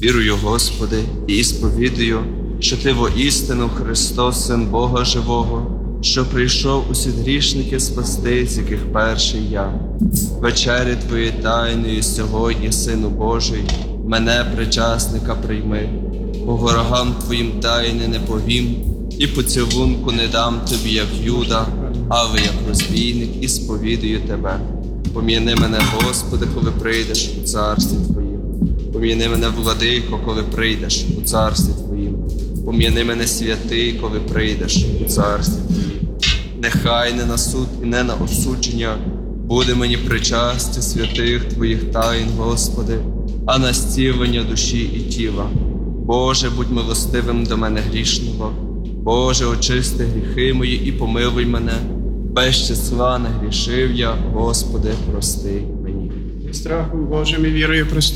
Вірую, Господи, і сповідую, що Ти воістину Христос, Син Бога Живого, що прийшов усі грішники спасти, з яких перший я. Вечері Твої тайної сьогодні, Сину Божий, мене, причасника, прийми, бо ворогам Твоїм тайни не повім, і поцілунку не дам Тобі, як Юда, але як розбійник, і сповідую Тебе. Пом'яни мене, Господи, коли прийдеш у царстві Твоїм. Пом'яни мене, Владико, коли прийдеш у царстві Твоїм. Пом'яни мене, святий, коли прийдеш у царстві Твоїм. Нехай не на суд і не на осудження буде мені причастя святих Твоїх тайн, Господи, а на зцілення душі і тіла. Боже, будь милостивим до мене грішного. Боже, очисти гріхи мої і помилуй мене. Без числа не грішив я, Господи, прости мені. Страхом Божим і вірою